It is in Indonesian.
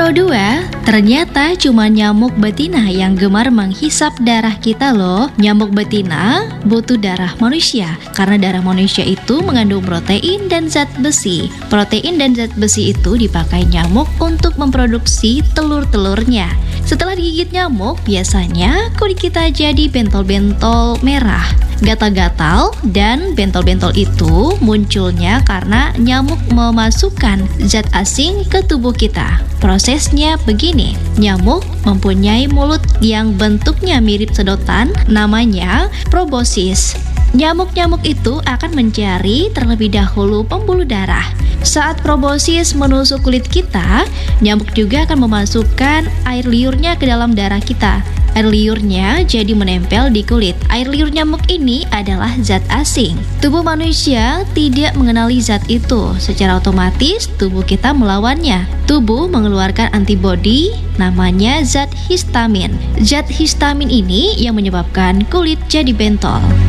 Tahu dua, ternyata cuma nyamuk betina yang gemar menghisap darah kita loh. Nyamuk betina butuh darah manusia karena darah manusia itu mengandung protein dan zat besi. Protein dan zat besi itu dipakai nyamuk untuk memproduksi telur-telurnya. Setelah digigit nyamuk, biasanya kulit kita jadi bentol-bentol merah, gatal-gatal, dan bentol-bentol itu munculnya karena nyamuk memasukkan zat asing ke tubuh kita. Prosesnya begini, nyamuk mempunyai mulut yang bentuknya mirip sedotan, namanya proboscis. Nyamuk-nyamuk itu akan mencari terlebih dahulu pembuluh darah. Saat proboscis menusuk kulit kita, nyamuk juga akan memasukkan air liurnya ke dalam darah kita. Air liurnya jadi menempel di kulit. Air liur nyamuk ini adalah zat asing. Tubuh manusia tidak mengenali zat itu. Secara otomatis tubuh kita melawannya. Tubuh mengeluarkan antibodi namanya zat histamin. Zat histamin ini yang menyebabkan kulit jadi bentol.